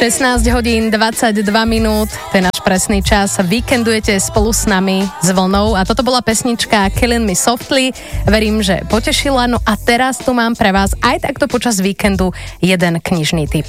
16 hodín 22 minút, to je náš presný čas. Víkendujete spolu s nami s Vlnou a toto bola pesnička Killing Me Softly. Verím, že potešila. No a teraz tu mám pre vás aj takto počas víkendu jeden knižný tip.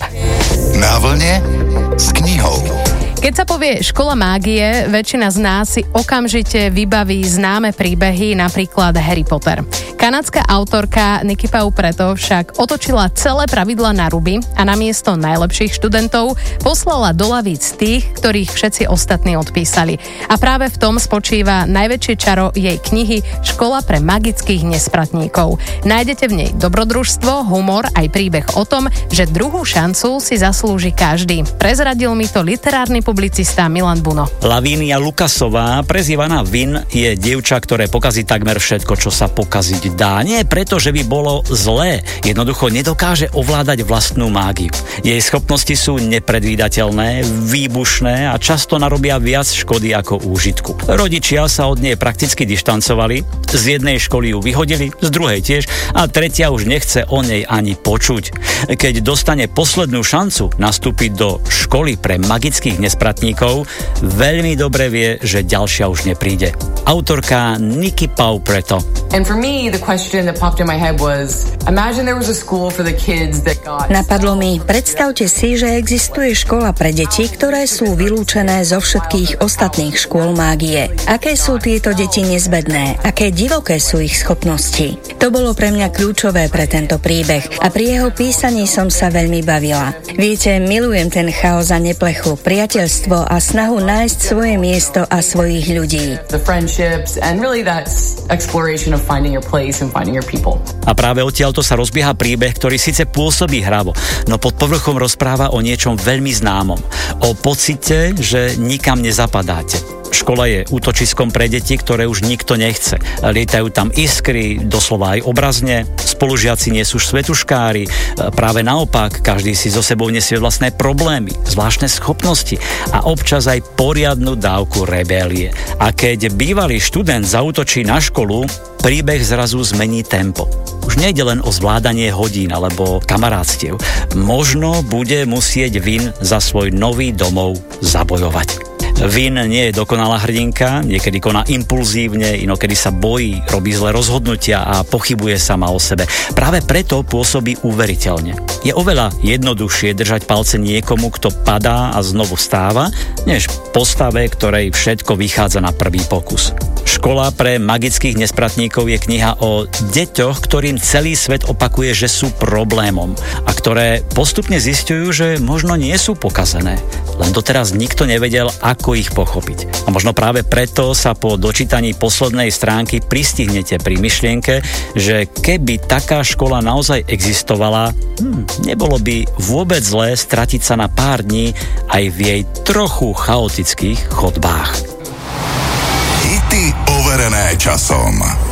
Na vlne s knihou. Keď sa povie škola mágie, väčšina z nás si okamžite vybaví známe príbehy, napríklad Harry Potter. Kanadská autorka Nikki Pau preto však otočila celé pravidlá na ruby a namiesto najlepších študentov poslala do lavíc tých, ktorých všetci ostatní odpísali. A práve v tom spočíva najväčšie čaro jej knihy Škola pre magických nespratníkov. Nájdete v nej dobrodružstvo, humor aj príbeh o tom, že druhú šancu si zaslúži každý. Prezradil mi to literárny publicista Milan Buno. Lavínia Lukasová, prezývaná Vin, je dievča, ktoré pokazí takmer všetko, čo sa pokaziť dá. Nie preto, že by bolo zlé, jednoducho nedokáže ovládať vlastnú mágiu. Jej schopnosti sú nepredvídateľné, výbušné a často narobia viac škody ako úžitku. Rodičia sa od nej prakticky dištancovali, z jednej školy ju vyhodili, z druhej tiež a tretia už nechce o nej ani počuť. Keď dostane poslednú šancu nastúpiť do školy pre magických nespratníkov, veľmi dobre vie, že ďalšia už nepríde. Autorka Nikki Pau preto. And for me, the question that popped in my head was, imagine there was a school for the kids that got... Napadlo mi, predstavte si, že existuje škola pre deti, ktoré sú vylúčené zo všetkých ostatných škôl mágie. Aké sú tieto deti nezbedné? Aké divoké sú ich schopnosti? To bolo pre mňa kľúčové pre tento príbeh a pri jeho písaní som sa veľmi bavila. Viete, milujem ten chaos a neplechu, priateľstvo a snahu nájsť svoje miesto a svojich ľudí. The friendships and really that exploration of finding your place and finding your people. A práve odtiaľto sa rozbieha príbeh, ktorý síce pôsobí hravo, no pod povrchom rozpráva o niečom veľmi známom. O pocite, že nikam nezapadáte. Škola je útočiskom pre deti, ktoré už nikto nechce. Lietajú tam iskry, doslova aj obrazne. Spolužiaci nie sú svetuškári. Práve naopak, každý si so sebou nesie vlastné problémy, zvláštne schopnosti a občas aj poriadnu dávku rebélie. A keď bývalý študent zaútočí na školu, príbeh zrazu zmení tempo. Už nejde len o zvládanie hodín alebo kamarátstiev. Možno bude musieť Vin za svoj nový domov zabojovať. Vin nie je dokonalá hrdinka, niekedy koná impulzívne, inokedy sa bojí, robí zlé rozhodnutia a pochybuje sama o sebe. Práve preto pôsobí uveriteľne. Je oveľa jednoduchšie držať palce niekomu, kto padá a znovu vstáva, než postave, ktorej všetko vychádza na prvý pokus. Škola pre magických nespratníkov je kniha o deťoch, ktorým celý svet opakuje, že sú problémom a ktoré postupne zisťujú, že možno nie sú pokazené. Len doteraz nikto nevedel, ako ich pochopiť. A možno práve preto sa po dočítaní poslednej stránky pristihnete pri myšlienke, že keby taká škola naozaj existovala, nebolo by vôbec zlé stratiť sa na pár dní aj v jej trochu chaotických chodbách. Hity overené časom.